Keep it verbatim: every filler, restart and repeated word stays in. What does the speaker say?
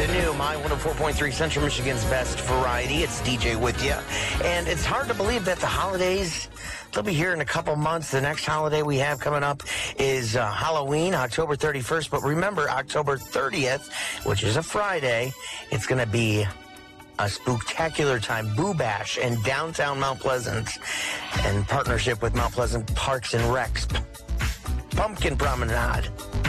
The new My one oh four point three Central Michigan's best variety. It's D J with you. And it's hard to believe that the holidays, they'll be here in a couple months. The next holiday we have coming up is uh, Halloween, October thirty-first. But remember, October thirtieth, which is a Friday, it's going to be a spooktacular time, Boo Bash in downtown Mount Pleasant, in partnership with Mount Pleasant Parks and Recs. Pumpkin Promenade.